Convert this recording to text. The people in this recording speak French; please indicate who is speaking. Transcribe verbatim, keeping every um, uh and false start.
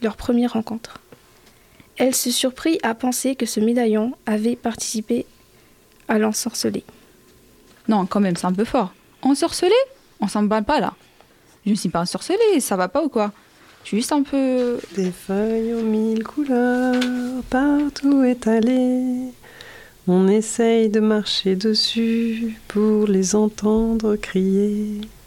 Speaker 1: leur première rencontre. Elle se surprit à penser que ce médaillon avait participé à l'ensorceler.
Speaker 2: Non, quand même, c'est un peu fort. Ensorcelé ? On s'emballe pas là. Je ne suis pas ensorcelée, ça va pas ou quoi ? Je suis juste un peu...
Speaker 3: Des feuilles aux mille couleurs, partout étalées. On essaye de marcher dessus pour les entendre crier.